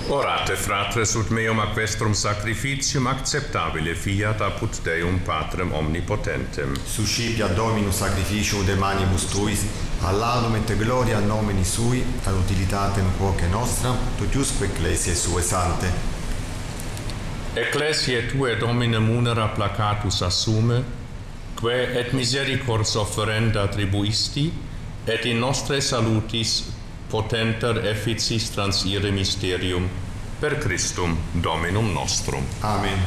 Orate, fratres, ut meum ac vestrum sacrificium acceptabile fiat apud Deum Patrem omnipotentem. Suscipia Dominus sacrificium de manibus tuis, ad laudum et gloria nomini sui, ad utilitatem quoque nostra, totiusque ecclesiae sue sante. Ecclesiae tue, Domine, munera placatus assume, que et misericords offerenda attribuisti, et in nostre salutis potenter efficis transire mysterium per Christum Dominum nostrum. Amen.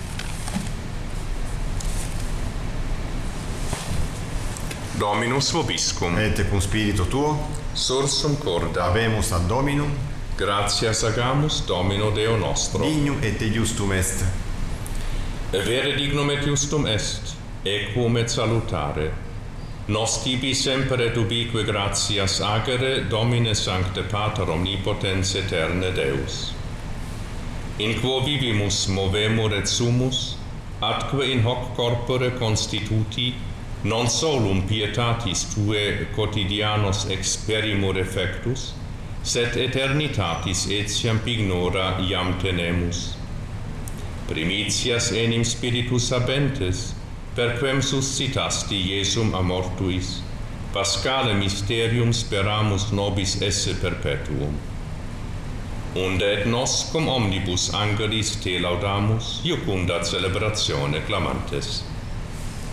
Dominus vobiscum. Et cum spiritu tuo, Sursum corda. habemus ad Dominum, Gratias agamus Domino Deo nostro. dignum et justum est. Vere dignum et justum est, equum et salutare. Nos tibi semper et ubique gratias agere, Domine Sancte Pater omnipotens eterne Deus. In quo vivimus movemur et sumus, atque in hoc corpore constituti, non solum pietatis tue quotidianos experimur effectus, sed eternitatis etiam ignora iam tenemus. Primitias enim spiritus habentes, perquem suscitasti Iesum a mortuis, Paschale mysterium speramus nobis esse perpetuum. Unde et nos cum omnibus angelis te laudamus, iucunda celebratione clamantes.